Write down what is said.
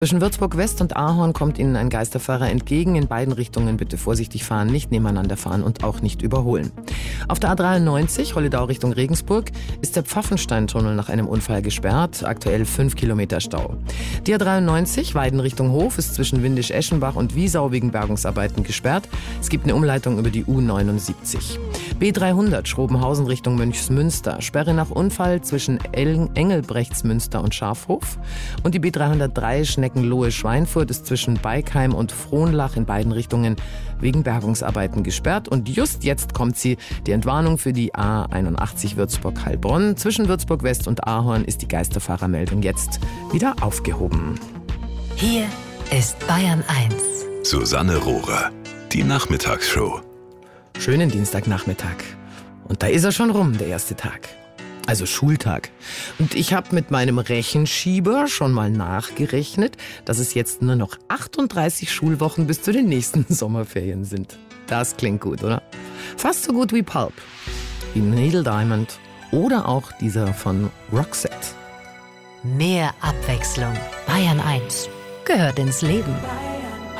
Zwischen Würzburg West und Ahorn kommt Ihnen ein Geisterfahrer entgegen. In beiden Richtungen bitte vorsichtig fahren, nicht nebeneinander fahren und auch nicht überholen. Auf der A93, Holledau Richtung Regensburg, ist der Pfaffensteintunnel nach einem Unfall gesperrt. Aktuell 5 Kilometer Stau. Die A93, Weiden Richtung Hof, ist zwischen Windisch-Eschenbach und Wiesau wegen Bergungsarbeiten gesperrt. Es gibt eine Umleitung über die U79. B300, Schrobenhausen Richtung Münchsmünster. Sperre nach Unfall zwischen Engelbrechtsmünster und Schafhof. Und die B303, Schneckenlohe-Schweinfurt, ist zwischen Beikheim und Frohnlach in beiden Richtungen wegen Bergungsarbeiten gesperrt. Und just jetzt kommt sie, die Entwarnung für die A81 Würzburg-Heilbronn. Zwischen Würzburg West und Ahorn ist die Geisterfahrermeldung jetzt wieder aufgehoben. Hier ist Bayern 1. Susanne Rohrer, die Nachmittagsshow. Schönen Dienstagnachmittag. Und da ist er schon rum, der erste Tag. Also Schultag. Und ich habe mit meinem Rechenschieber schon mal nachgerechnet, dass es jetzt nur noch 38 Schulwochen bis zu den nächsten Sommerferien sind. Das klingt gut, oder? Fast so gut wie Pulp, wie Needle Diamond oder auch dieser von Roxette. Mehr Abwechslung. Bayern 1 gehört ins Leben.